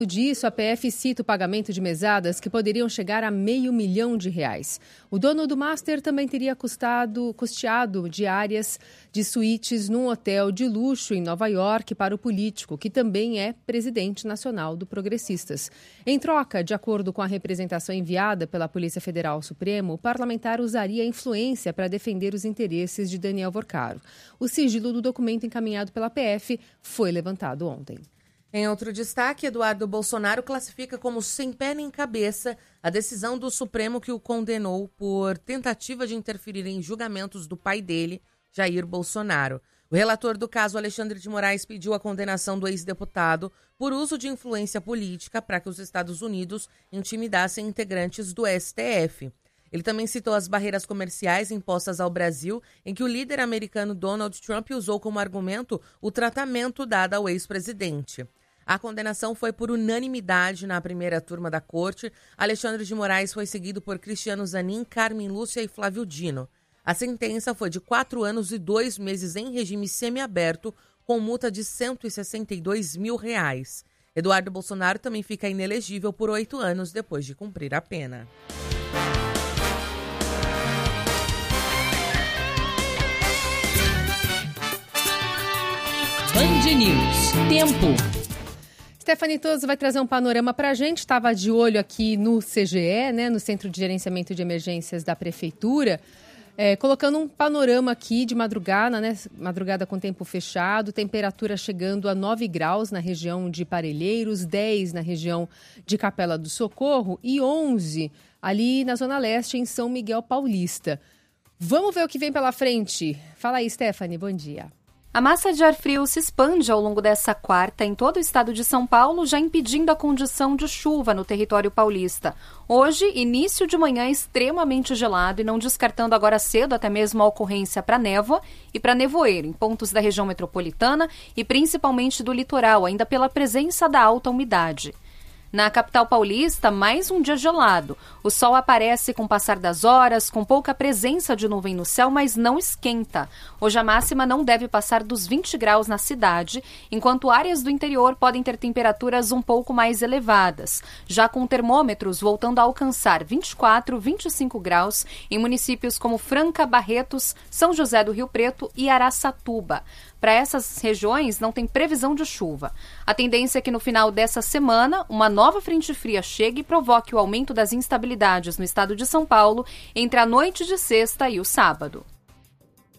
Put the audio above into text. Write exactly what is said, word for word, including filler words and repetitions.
Disso, a P F cita o pagamento de mesadas que poderiam chegar a meio milhão de reais. O dono do Master também teria custado, custeado diárias de suítes num hotel de luxo em Nova York para o político, que também é presidente nacional do Progressistas. Em troca, de acordo com a representação enviada pela Polícia Federal ao Supremo, o parlamentar usaria a influência para defender os interesses de Daniel Vorcaro. O sigilo do documento encaminhado pela P F foi levantado ontem. Em outro destaque, Eduardo Bolsonaro classifica como sem pé nem cabeça a decisão do Supremo que o condenou por tentativa de interferir em julgamentos do pai dele, Jair Bolsonaro. O relator do caso, Alexandre de Moraes, pediu a condenação do ex-deputado por uso de influência política para que os Estados Unidos intimidassem integrantes do S T F. Ele também citou as barreiras comerciais impostas ao Brasil, em que o líder americano Donald Trump usou como argumento o tratamento dado ao ex-presidente. A condenação foi por unanimidade na primeira turma da corte. Alexandre de Moraes foi seguido por Cristiano Zanin, Carmen Lúcia e Flávio Dino. A sentença foi de quatro anos e dois meses em regime semiaberto, com multa de cento e sessenta e dois mil reais. Eduardo Bolsonaro também fica inelegível por oito anos depois de cumprir a pena. Band News. Tempo. Stephanie Toso vai trazer um panorama para a gente. Estava de olho aqui no C G E, né, no Centro de Gerenciamento de Emergências da Prefeitura, é, colocando um panorama aqui de madrugada, né, madrugada com tempo fechado, temperatura chegando a nove graus na região de Parelheiros, dez na região de Capela do Socorro e onze ali na Zona Leste, em São Miguel Paulista. Vamos ver o que vem pela frente. Fala aí, Stephanie, bom dia. A massa de ar frio se expande ao longo dessa quarta em todo o estado de São Paulo, já impedindo a condição de chuva no território paulista. Hoje, início de manhã extremamente gelado e não descartando agora cedo até mesmo a ocorrência para névoa e para nevoeiro em pontos da região metropolitana e principalmente do litoral, ainda pela presença da alta umidade. Na capital paulista, mais um dia gelado. O sol aparece com o passar das horas, com pouca presença de nuvem no céu, mas não esquenta. Hoje a máxima não deve passar dos vinte graus na cidade, enquanto áreas do interior podem ter temperaturas um pouco mais elevadas, já com termômetros voltando a alcançar vinte e quatro, vinte e cinco graus em municípios como Franca, Barretos, São José do Rio Preto e Araçatuba. Para essas regiões não tem previsão de chuva. A tendência é que no final dessa semana, uma nova frente fria chegue e provoque o aumento das instabilidades no estado de São Paulo entre a noite de sexta e o sábado.